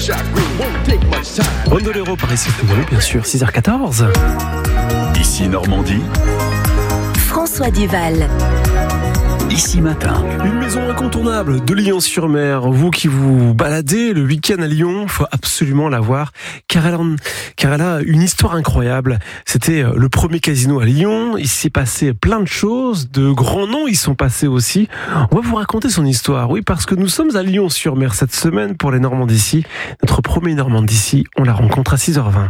Bandolero par ici, bien sûr, 6h14. Ici Normandie. François Duval. Ici Matin. Une maison incontournable de Lyon-sur-Mer. Vous qui vous baladez le week-end à Lyon, faut absolument la voir, car elle a une histoire incroyable. C'était le premier casino à Lyon. Il s'est passé plein de choses, de grands noms y sont passés aussi. On va vous raconter son histoire, oui, parce que nous sommes à Lyon-sur-Mer cette semaine pour les Normands d'ici. Notre premier Normand d'ici, on la rencontre à 6h20.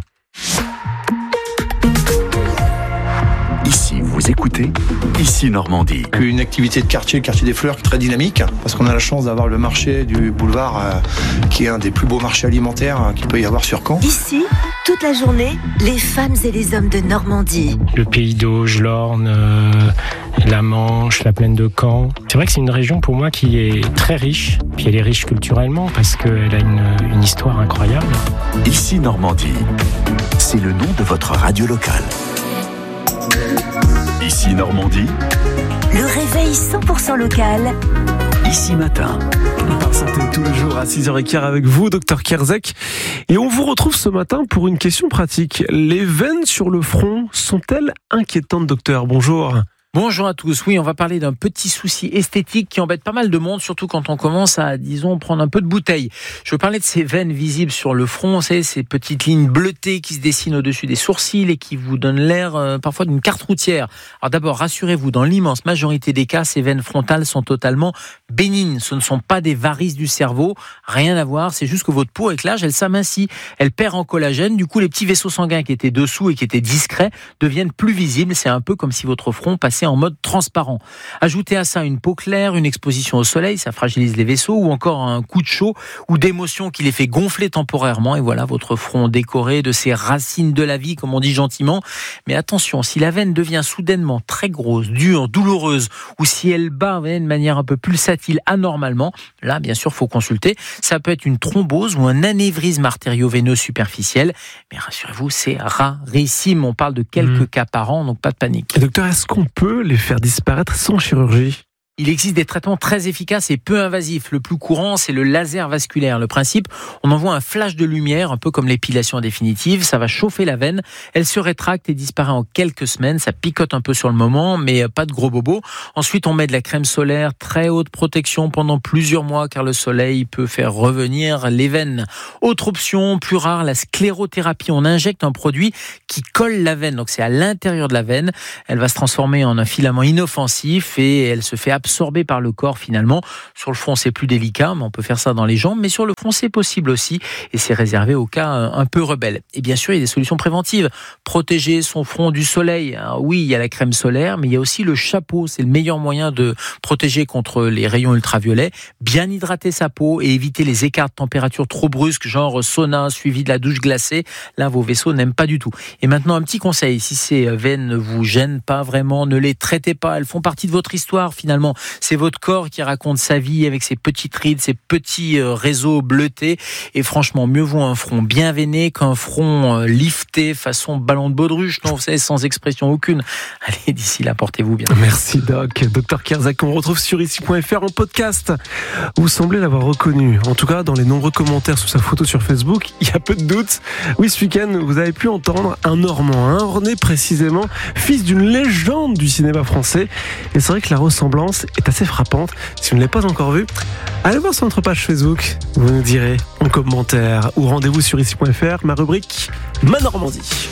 Ici, vous écoutez Ici Normandie. Une activité de quartier, le quartier des Fleurs, très dynamique, parce qu'on a la chance d'avoir le marché du boulevard, qui est un des plus beaux marchés alimentaires qu'il peut y avoir sur Caen. Ici, toute la journée, les femmes et les hommes de Normandie. Le Pays d'Auge, l'Orne, la Manche, la plaine de Caen. C'est vrai que c'est une région pour moi qui est très riche, puis elle est riche culturellement parce qu'elle a une histoire incroyable. Ici Normandie, c'est le nom de votre radio locale. Ici Normandie. Le réveil 100% local. Ici Matin. On parle santé tous les jours à 6h15 avec vous, Dr Kerzek. Et on vous retrouve ce matin pour une question pratique. Les veines sur le front sont-elles inquiétantes, docteur ? Bonjour. Bonjour à tous. Oui, on va parler d'un petit souci esthétique qui embête pas mal de monde, surtout quand on commence à, disons, prendre un peu de bouteille. Je veux parler de ces veines visibles sur le front, c'est ces petites lignes bleutées qui se dessinent au-dessus des sourcils et qui vous donnent l'air parfois d'une carte routière. Alors d'abord, rassurez-vous, dans l'immense majorité des cas, ces veines frontales sont totalement bénignes. Ce ne sont pas des varices du cerveau, rien à voir, c'est juste que votre peau, avec l'âge, elle s'amincit, elle perd en collagène. Du coup, les petits vaisseaux sanguins qui étaient dessous et qui étaient discrets deviennent plus visibles. C'est un peu comme si votre front passait en mode transparent. Ajoutez à ça une peau claire, une exposition au soleil, ça fragilise les vaisseaux, ou encore un coup de chaud ou d'émotion qui les fait gonfler temporairement, et voilà votre front décoré de ces racines de la vie, comme on dit gentiment. Mais attention, si la veine devient soudainement très grosse, dure, douloureuse, ou si elle bat de manière un peu pulsatile anormalement, là bien sûr faut consulter. Ça peut être une thrombose ou un anévrisme artério-veineux superficiel, mais rassurez-vous, c'est rarissime. On parle de quelques cas par an, donc pas de panique. Et docteur, est-ce qu'on peut les faire disparaître sans chirurgie ? Il existe des traitements très efficaces et peu invasifs. Le plus courant, c'est le laser vasculaire. Le principe, on envoie un flash de lumière, un peu comme l'épilation définitive. Ça va chauffer la veine. Elle se rétracte et disparaît en quelques semaines. Ça picote un peu sur le moment, mais pas de gros bobos. Ensuite, on met de la crème solaire, très haute protection pendant plusieurs mois, car le soleil peut faire revenir les veines. Autre option, plus rare, la sclérothérapie. On injecte un produit qui colle la veine. Donc, c'est à l'intérieur de la veine. Elle va se transformer en un filament inoffensif et elle se fait absorbé par le corps finalement. Sur le front, c'est plus délicat, mais on peut faire ça dans les jambes. Mais sur le front, c'est possible aussi. Et c'est réservé aux cas un peu rebelles. Et bien sûr, il y a des solutions préventives. Protéger son front du soleil. Alors oui, il y a la crème solaire, mais il y a aussi le chapeau. C'est le meilleur moyen de protéger contre les rayons ultraviolets. Bien hydrater sa peau et éviter les écarts de température trop brusques, genre sauna suivi de la douche glacée. Là, vos vaisseaux n'aiment pas du tout. Et maintenant, un petit conseil. Si ces veines ne vous gênent pas vraiment, ne les traitez pas. Elles font partie de votre histoire finalement. C'est votre corps qui raconte sa vie avec ses petites rides, ses petits réseaux bleutés. Et franchement, mieux vaut un front bien veiné qu'un front lifté façon ballon de baudruche. Non, vous savez, sans expression aucune. Allez, d'ici là, portez-vous bien. Merci Doc. Dr Kerzek, on retrouve sur ici.fr en podcast. Vous semblez l'avoir reconnu. En tout cas, dans les nombreux commentaires sous sa photo sur Facebook, il y a peu de doute. Oui, ce week-end, vous avez pu entendre un Normand, un Ornais précisément, fils d'une légende du cinéma français. Et c'est vrai que la ressemblance est assez frappante. Si vous ne l'avez pas encore vu, allez voir sur notre page Facebook. Vous nous direz en commentaire ou rendez-vous sur ici.fr, ma rubrique Ma Normandie.